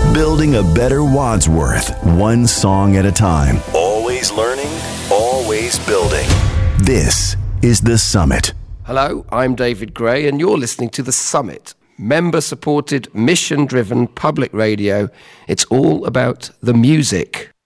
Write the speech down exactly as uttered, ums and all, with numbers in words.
Building a better Wadsworth, one song at a time. Always learning, always building. This is The Summit. Hello, I'm David Gray, and you're listening to The Summit, member-supported, mission-driven public radio. It's all about the music.